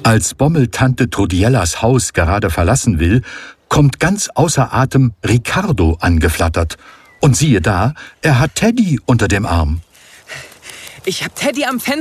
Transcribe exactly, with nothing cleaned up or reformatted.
Als Bommel Tante Trudjellas Haus gerade verlassen will, kommt ganz außer Atem Ricardo angeflattert. Und siehe da, er hat Teddy unter dem Arm. Ich hab Teddy am Fenster